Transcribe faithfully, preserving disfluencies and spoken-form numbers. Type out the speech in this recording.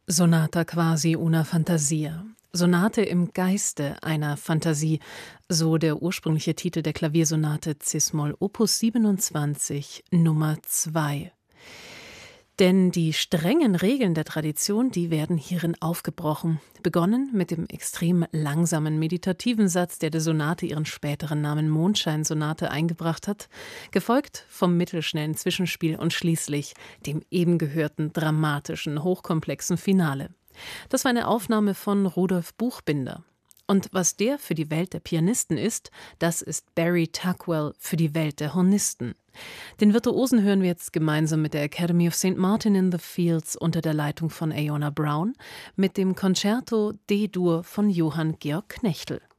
Sonata quasi una fantasia. Sonate im Geiste einer Fantasie, so der ursprüngliche Titel der Klaviersonate Cis-Moll Opus siebenundzwanzig Nummer zwei. Denn die strengen Regeln der Tradition, die werden hierin aufgebrochen. Begonnen mit dem extrem langsamen meditativen Satz, der der Sonate ihren späteren Namen Mondscheinsonate eingebracht hat, gefolgt vom mittelschnellen Zwischenspiel und schließlich dem eben gehörten dramatischen, hochkomplexen Finale. Das war eine Aufnahme von Rudolf Buchbinder. Und was der für die Welt der Pianisten ist, das ist Barry Tuckwell für die Welt der Hornisten. Den Virtuosen hören wir jetzt gemeinsam mit der Academy of Saint Martin in the Fields unter der Leitung von Aona Brown mit dem Concerto D-Dur von Johann Georg Knechtel.